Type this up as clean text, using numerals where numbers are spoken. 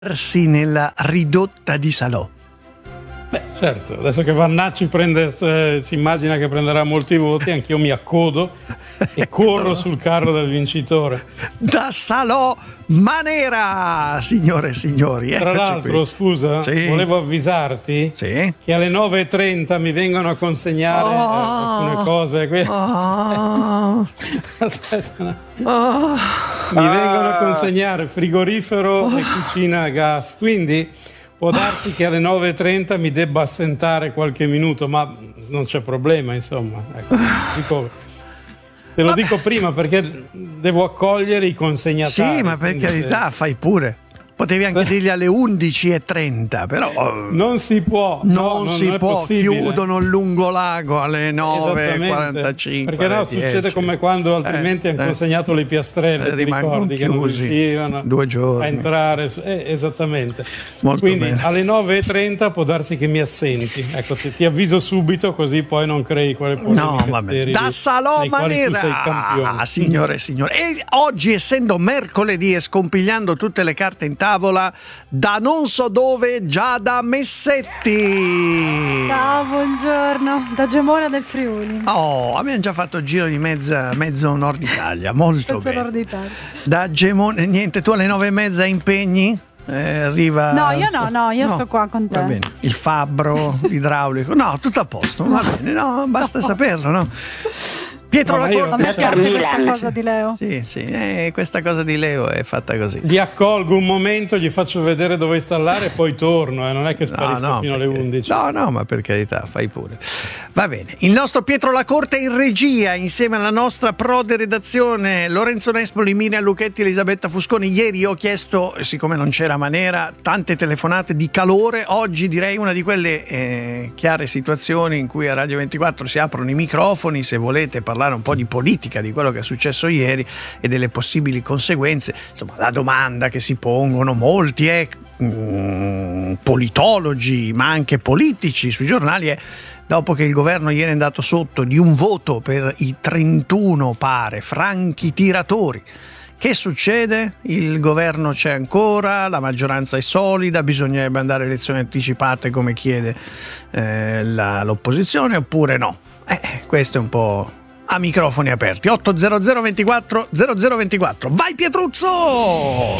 nella ridotta di Salò. Beh, certo, adesso che Vannacci si immagina che prenderà molti voti, anch'io mi accodo e corro sul carro del vincitore. Da Salò Manera, signore e signori. Tra l'altro, qui. scusa, sì. volevo avvisarti che alle 9:30 mi vengono a consegnare alcune cose. Aspetta. Mi vengono a consegnare frigorifero e cucina a gas, quindi può darsi che alle 9:30 mi debba assentare qualche minuto, ma non c'è problema, insomma. Ecco, te lo dico prima perché devo accogliere i consegnatari. Sì, ma per carità, fai pure. Potevi anche dirgli alle 11:30, però non si può. Non si può, possibile. chiudono il lungolago alle 9:45. Perché no, succede come quando altrimenti hanno consegnato le piastrelle, rimangono ricordi, chiusi, che non riuscivano 2 giorni a entrare. Esattamente. Molto Quindi bene. alle 9:30 può darsi che mi assenti. Ecco, ti avviso subito, così poi non crei quelle polemiche. Da Salò Manera, signore e signori. E oggi, essendo mercoledì e scompigliando tutte le carte in tavola, da non so dove, Giada Messetti. Ciao, buongiorno, da Gemona del Friuli. Abbiamo già fatto il giro di mezzo Nord Italia, molto Mezzo bene. Nord Italia. Da Gemona, niente, tu alle 9:30 impegni? Arriva. No, io sto qua con te. Va bene. Il fabbro, l'idraulico. No, tutto a posto, va bene. No, basta saperlo, no? Pietro La Corte. A me piace questa cosa di Leo. Sì, questa cosa di Leo è fatta così. Li accolgo un momento, gli faccio vedere dove installare e poi torno, non è che sparisco fino alle 11. No, ma per carità, fai pure. Va bene, il nostro Pietro La Corte in regia, insieme alla nostra prode redazione, Lorenzo Nespoli, Miriam Lucchetti, Elisabetta Fusconi. Ieri ho chiesto, siccome non c'era Manera, tante telefonate di calore. Oggi direi una di quelle chiare situazioni in cui a Radio 24 si aprono i microfoni, se volete parlare un po' di politica, di quello che è successo ieri e delle possibili conseguenze. Insomma, la domanda che si pongono molti politologi, ma anche politici sui giornali è: dopo che il governo ieri è andato sotto di un voto per i 31 franchi tiratori, che succede? Il governo c'è ancora, la maggioranza è solida, bisognerebbe andare a elezioni anticipate come chiede l'opposizione, oppure no? Questo è un po' a microfoni aperti. 800 24 0024. Vai Pietruzzo!